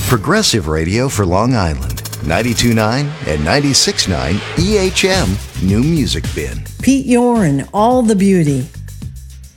Progressive Radio for Long Island. 92.9 and 96.9 EHM New Music Bin. Pete Yor and All the Beauty.